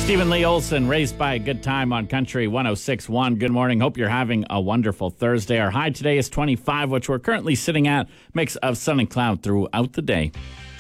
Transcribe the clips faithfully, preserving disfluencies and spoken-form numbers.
Stephen Lee Olson, raised by a good time on Country one oh six point one. Good morning. Hope you're having a wonderful Thursday. Our high today is twenty-five, which we're currently sitting at. Mix of sun and cloud throughout the day.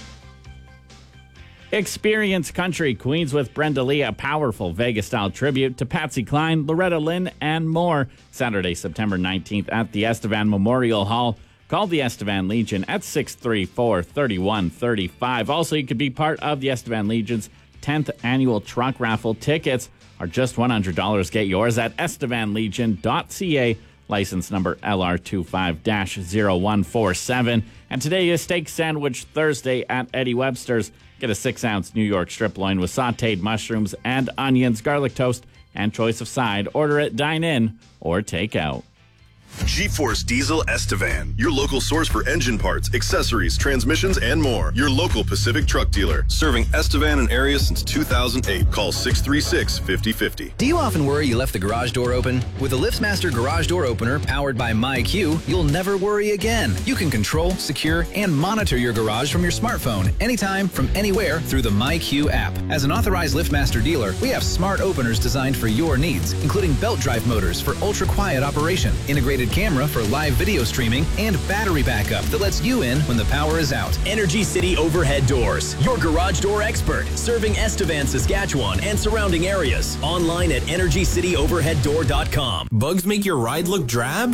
Experience Country Queens with Brenda Lee, a powerful Vegas-style tribute to Patsy Cline, Loretta Lynn, and more. Saturday, September nineteenth at the Estevan Memorial Hall. Call the Estevan Legion at six three four, three one three five. Also, you could be part of the Estevan Legion's tenth annual truck raffle. Tickets are just one hundred dollars. Get yours at estevan legion dot c a. License number L R two five zero one four seven. And today is Steak Sandwich Thursday at Eddie Webster's. Get a six-ounce New York strip loin with sautéed mushrooms and onions, garlic toast, and choice of side. Order it dine-in or take out. G-Force Diesel Estevan, your local source for engine parts, accessories, transmissions, and more. Your local Pacific truck dealer, serving Estevan and area since two thousand eight. Call six three six, five oh five oh. Do you often worry you left the garage door open? With the LiftsMaster Garage Door Opener powered by MyQ, you'll never worry again. You can control, secure, and monitor your garage from your smartphone anytime, from anywhere through the MyQ app. As an authorized LiftsMaster dealer, we have smart openers designed for your needs, including belt drive motors for ultra-quiet operation, integrated camera for live video streaming, and battery backup that lets you in when the power is out. Energy City Overhead Doors, your garage door expert, serving Estevan, Saskatchewan, and surrounding areas. Online at energy city overhead door dot com. Bugs make your ride look drab?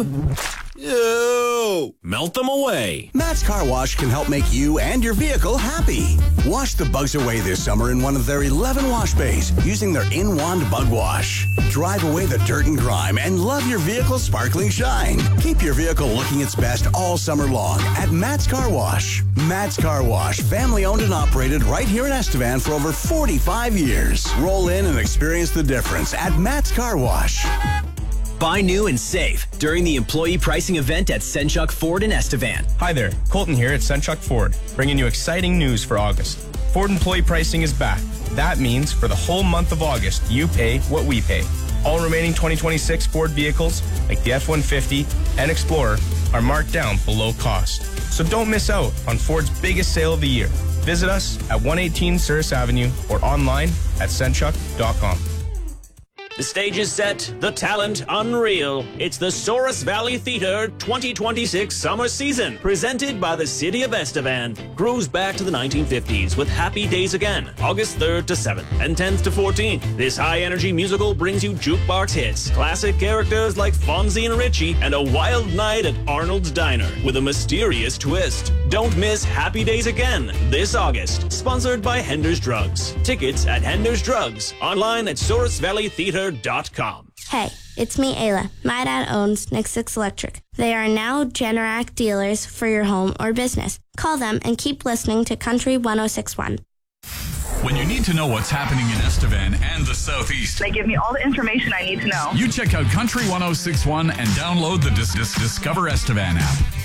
Ew! Melt them away. Matt's Car Wash can help make you and your vehicle happy. Wash the bugs away this summer in one of their eleven wash bays using their In-Wand Bug Wash. Drive away the dirt and grime and love your vehicle's sparkling shine. Keep your vehicle looking its best all summer long at Matt's Car Wash. Matt's Car Wash, family owned and operated right here in Estevan for over forty-five years. Roll in and experience the difference at Matt's Car Wash. Buy new and save during the employee pricing event at Senchuk Ford in Estevan. Hi there, Colton here at Senchuk Ford, bringing you exciting news for August. Ford employee pricing is back. That means for the whole month of August, you pay what we pay. All remaining twenty twenty-six Ford vehicles, like the F one fifty and Explorer, are marked down below cost. So don't miss out on Ford's biggest sale of the year. Visit us at one eighteen Souris Avenue or online at senchuk dot com. The stage is set, the talent unreal. It's the Souris Valley Theatre twenty twenty-six summer season, presented by the City of Estevan. Cruise back to the nineteen fifties with Happy Days Again, August third to seventh and tenth to fourteenth. This high-energy musical brings you jukebox hits, classic characters like Fonzie and Richie, and a wild night at Arnold's Diner with a mysterious twist. Don't miss Happy Days Again this August, sponsored by Hender's Drugs. Tickets at Hender's Drugs, online at souris valley theatre dot com. Hey, it's me, Ayla. My dad owns Nixix Electric. They are now Generac dealers for your home or business. Call them and keep listening to Country one oh six point one. When you need to know what's happening in Estevan and the Southeast, they give me all the information I need to know. You check out Country one oh six point one and download the Dis- Dis- Discover Estevan app.